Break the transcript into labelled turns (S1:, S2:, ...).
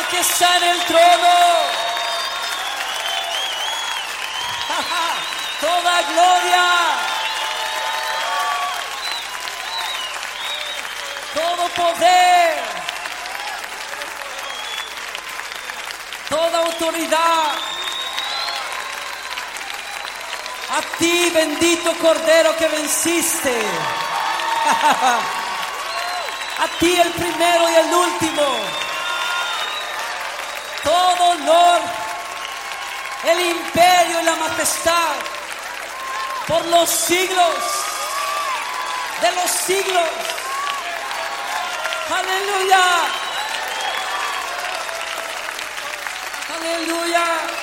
S1: al que está en el trono. Toda gloria, todo poder, toda autoridad, a ti, bendito Cordero que venciste. A ti, el primero y el último. Todo honor, el imperio y la majestad por los siglos de los siglos. Aleluya. Aleluya.